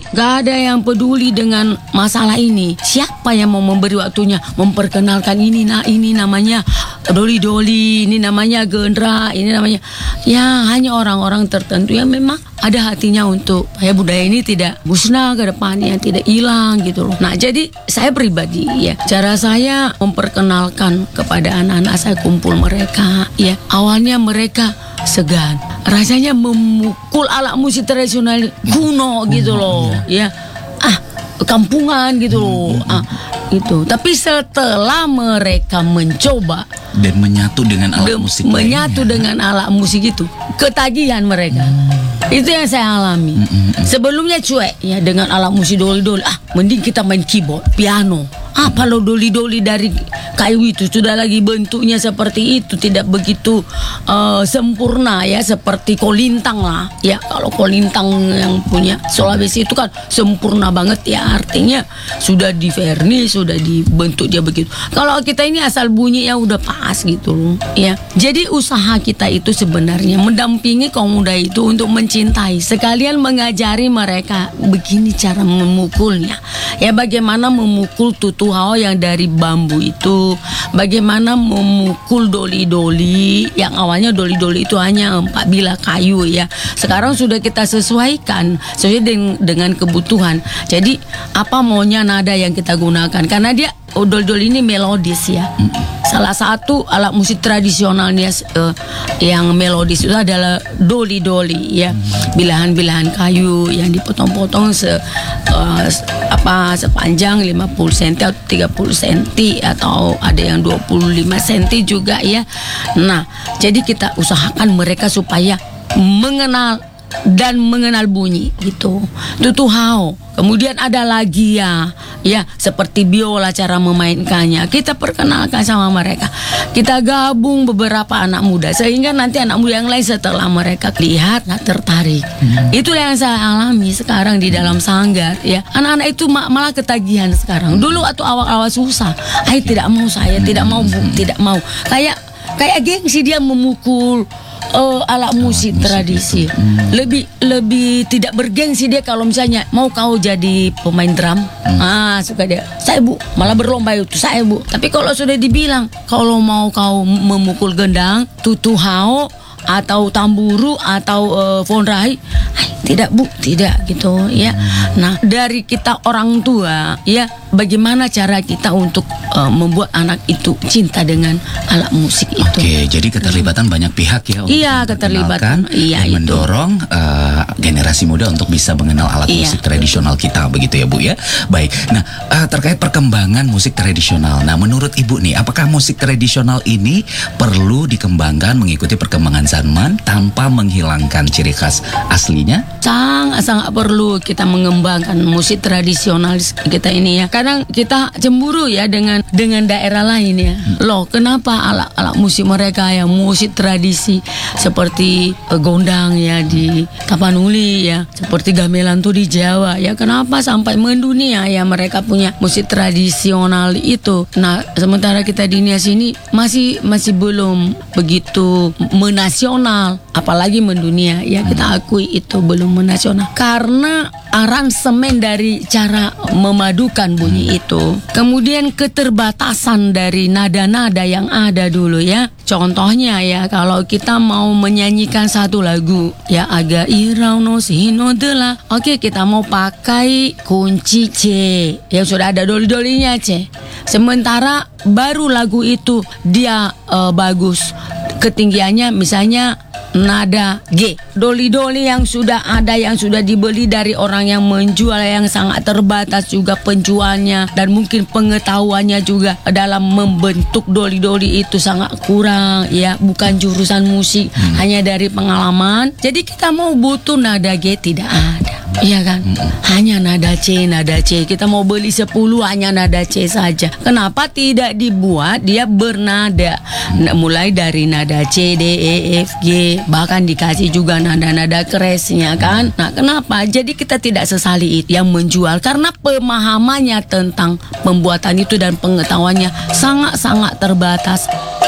Jadi gak ada yang peduli dengan masalah ini. Siapa yang mau memberi waktunya memperkenalkan ini namanya doli-doli, ini namanya gendra, ini namanya, ya hanya orang-orang tertentu yang memang ada hatinya untuk budaya ini tidak musnah ke depannya, tidak hilang gitu loh. Nah, jadi saya pribadi ya, cara saya memperkenalkan kepada anak-anak saya kumpul mereka ya. Awalnya mereka segan, rasanya memukul alat musik tradisional kuno gitu loh ya. Kampungan gitu loh. Itu. Tapi setelah mereka mencoba dan menyatu dengan alat musik dengan alat musik itu, ketagihan mereka. Itu yang saya alami. Sebelumnya cuek ya dengan alat musik doli-doli. Mending kita main keyboard, piano. Apa lo doli-doli dari kayu itu sudah lagi bentuknya seperti itu, tidak begitu sempurna ya, seperti kolintang lah ya. Kalau kolintang yang punya Sulawesi itu kan sempurna banget ya, artinya sudah di vernis, sudah dibentuk dia begitu. Kalau kita ini asal bunyi ya udah pas gitu loh ya. Jadi usaha kita itu sebenarnya mendampingi kaum muda itu untuk mencintai, sekalian mengajari mereka begini cara memukulnya ya, bagaimana memukul tutuhao yang dari bambu itu, bagaimana memukul doli-doli yang awalnya doli-doli itu hanya 4 bilah kayu ya. Sekarang sudah kita sesuaikan sesuai dengan kebutuhan. Jadi apa maunya nada yang kita gunakan, karena dia doli-doli ini melodis ya. Salah satu alat musik tradisionalnya yang melodis itu adalah doli-doli ya, bilahan-bilahan kayu yang dipotong-potong sepanjang 50 cm atau 30 cm atau ada yang 25 cm juga ya. Nah, jadi kita usahakan mereka supaya mengenal bunyi gitu, tutuhao. Kemudian ada lagi ya seperti biola, cara memainkannya kita perkenalkan sama mereka. Kita gabung beberapa anak muda sehingga nanti anak muda yang lain setelah mereka lihat tertarik. Itulah yang saya alami sekarang di dalam sanggar ya. Anak-anak itu malah ketagihan sekarang. Dulu atau awal-awal susah, tidak mau, saya tidak mau Bu, tidak mau. Kayak gengsi dia memukul alat musik tradisi. Lebih tidak bergengsi dia kalau misalnya mau kau jadi pemain drum. Suka dia. Saya Bu, malah berlomba itu saya Bu. Tapi kalau sudah dibilang kalau mau kau memukul gendang, tutuhao atau tamburu atau fonrai, tidak Bu, tidak gitu ya. Nah, dari kita orang tua ya, bagaimana cara kita untuk membuat anak itu cinta dengan alat musik itu. Oke, jadi keterlibatan banyak pihak ya. Iya, keterlibatan. Iya, dan mendorong generasi muda untuk bisa mengenal alat musik tradisional kita, begitu ya Bu ya. Baik. Nah, terkait perkembangan musik tradisional. Nah, menurut Ibu nih, apakah musik tradisional ini perlu dikembangkan mengikuti perkembangan zaman tanpa menghilangkan ciri khas aslinya? Sangat perlu kita mengembangkan musik tradisional kita ini ya. Kadang kita cemburu ya dengan daerah lain ya. Loh, kenapa alat musik mereka yang musik tradisi seperti gondang ya di Tapanuli ya, seperti gamelan tuh di Jawa ya, kenapa sampai mendunia ya mereka punya musik tradisional itu. Nah, sementara kita di Indonesia sini masih belum begitu menasional, apalagi mendunia ya, kita akui itu belum menasional karena aransemen dari cara memadukan bunyi itu, kemudian keterbatasan dari nada-nada yang ada dulu ya. Contohnya ya, kalau kita mau menyanyikan satu lagu ya, agak irau no sino dela, oke, kita mau pakai kunci C yang sudah ada doli-dolinya C, sementara baru lagu itu dia bagus, ketinggiannya misalnya nada G. Doli-doli yang sudah ada, yang sudah dibeli dari orang yang menjual, yang sangat terbatas juga penjualnya, dan mungkin pengetahuannya juga dalam membentuk doli-doli itu sangat kurang ya, bukan jurusan musik, hanya dari pengalaman. Jadi kita mau butuh nada G tidak ada. Iya kan? Hanya nada C. Kita mau beli 10 hanya nada C saja. Kenapa tidak dibuat dia bernada? Mulai dari nada C, D, E, F, G, bahkan dikasih juga nada-nada keresnya kan? Nah, kenapa? Jadi kita tidak sesali itu yang menjual, karena pemahamannya tentang pembuatan itu dan pengetahuannya sangat-sangat terbatas.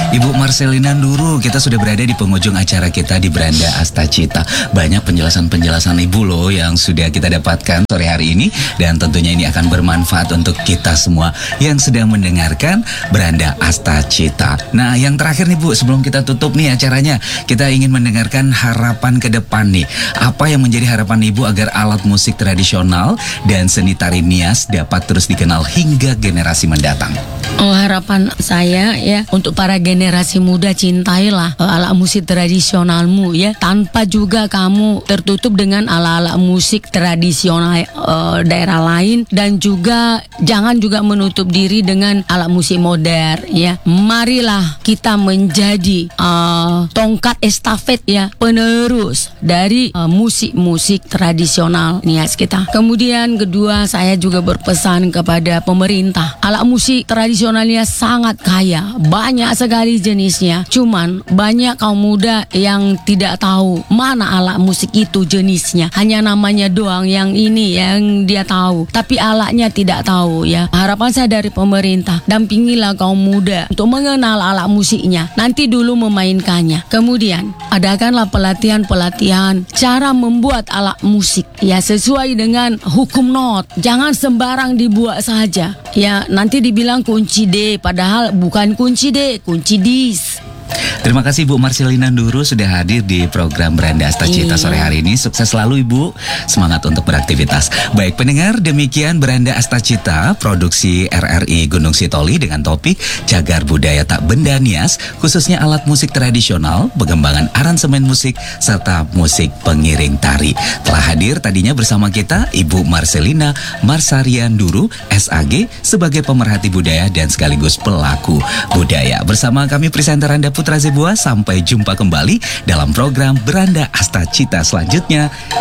Ibu Marcelina Nduru, kita sudah berada di penghujung acara kita di Beranda Astacita. Banyak penjelasan-penjelasan Ibu loh yang sudah kita dapatkan sore hari ini, dan tentunya ini akan bermanfaat untuk kita semua yang sedang mendengarkan Beranda Astacita. Nah, yang terakhir nih Bu, sebelum kita tutup nih acaranya, kita ingin mendengarkan harapan ke depan nih. Apa yang menjadi harapan Ibu agar alat musik tradisional dan seni tari Nias dapat terus dikenal hingga generasi mendatang? Oh, harapan saya ya untuk para generasi muda, cintailah alat musik tradisionalmu ya, tanpa juga kamu tertutup dengan alat-alat musik tradisional daerah lain, dan juga jangan juga menutup diri dengan alat musik modern ya. Marilah kita menjadi tongkat estafet ya, penerus dari musik-musik tradisional Nias kita. Kemudian kedua, saya juga berpesan kepada pemerintah, alat musik tradisionalnya sangat kaya, banyak sekali jenisnya. Cuman banyak kaum muda yang tidak tahu mana alat musik itu jenisnya. Hanya namanya doang yang ini yang dia tahu, tapi alatnya tidak tahu ya. Harapan saya dari pemerintah, dampingilah kaum muda untuk mengenal alat musiknya, nanti dulu memainkannya. Kemudian adakanlah pelatihan-pelatihan cara membuat alat musik ya, sesuai dengan hukum not. Jangan sembarang dibuat saja ya, nanti dibilang kunci D, padahal bukan kunci D, kunci dis. Terima kasih Bu Marcelina Nduru sudah hadir di program Beranda Astacita sore hari ini. Sukses selalu Ibu, semangat untuk beraktivitas. Baik pendengar, demikian Beranda Astacita produksi RRI Gunung Sitoli dengan topik Cagar Budaya Tak Benda Nias, khususnya alat musik tradisional, pengembangan aransemen musik, serta musik pengiring tari. Telah hadir tadinya bersama kita Ibu Marcelina Marsaria Nduru SAG sebagai pemerhati budaya dan sekaligus pelaku budaya. Bersama kami presenter Anda Putra Zebua, sampai jumpa kembali dalam program Beranda Astacita selanjutnya.